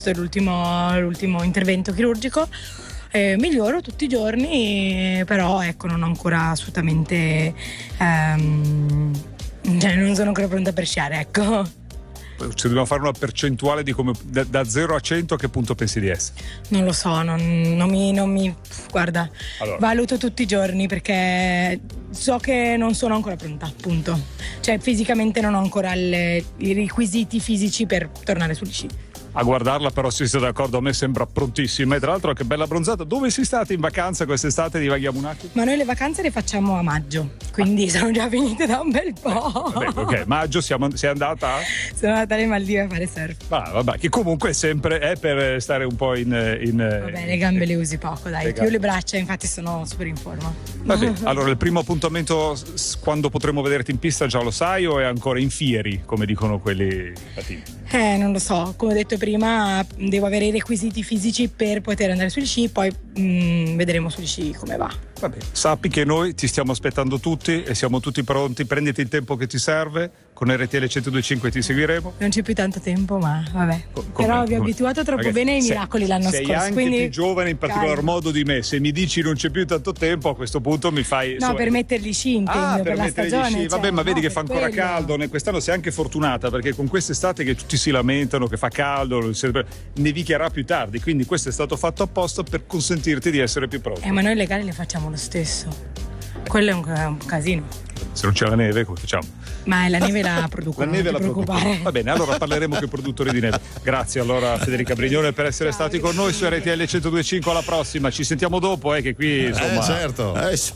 è l'ultimo intervento chirurgico. Miglioro tutti i giorni, però ecco, non ho ancora assolutamente non sono ancora pronta per sciare, ecco. Se dobbiamo fare una percentuale di come da 0 a 100, a che punto pensi di essere? Non lo so, non mi guarda, allora, valuto tutti i giorni perché so che non sono ancora pronta, appunto. Cioè fisicamente non ho ancora i requisiti fisici per tornare sugli sci. A guardarla però, se siete d'accordo, a me sembra prontissima. E tra l'altro che bella bronzata. Dove sei stati in vacanza quest'estate? Divaghiamo un attimo. Ma noi le vacanze le facciamo a maggio, quindi sono già finite da un bel po'. Vabbè, ok, maggio sei andata? Sono andata alle Maldive a fare surf. Vabbè, che comunque sempre è per stare un po' in vabbè, le gambe le usi poco, dai. Più le braccia, infatti sono super in forma. Vabbè, allora il primo appuntamento quando potremo vederti in pista già lo sai o è ancora in fieri, come dicono quelli patini? Non lo so, come ho detto prima, devo avere i requisiti fisici per poter andare sugli sci, poi vedremo sugli sci come va. Vabbè, sappi che noi ti stiamo aspettando tutti e siamo tutti pronti, prenditi il tempo che ti serve, con RTL 102.5 ti seguiremo. Non c'è più tanto tempo, ma vabbè. Però vi ho abituato troppo bene ai miracoli l'anno scorso. Sei anche quindi più giovane in particolar modo di me, se mi dici non c'è più tanto tempo a questo punto mi fai... No, per metterli sci intendo, per la stagione. Sci. Vabbè, ma vedi che fa ancora quello. caldo, quest'anno sei anche fortunata perché con quest'estate che tutti si lamentano che fa caldo, nevicherà più tardi, quindi questo è stato fatto apposta per consentirti di essere più pronto. Ma noi le gare le facciamo lo stesso. Quello è un casino. Se non c'è la neve, come facciamo? Ma la neve la producono. La neve non ti la preoccupare. producono. Va bene, allora parleremo con i produttori di neve. Grazie allora Federica Brignone per essere stati con noi su RTL 102.5. Alla prossima, ci sentiamo dopo, che qui insomma. Certo.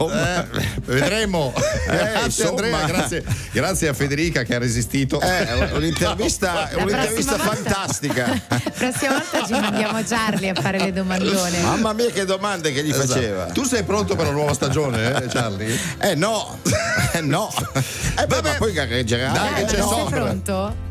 Vedremo. Grazie Andrea, grazie a Federica che ha resistito. Un'intervista fantastica. Prossima volta ci mandiamo Charlie a fare le domandone. Mamma mia, che domande che gli faceva. Tu sei pronto per la nuova stagione, Charlie? No. Ma poi gareggerà. Dai, che c'è sei Sondra. pronto?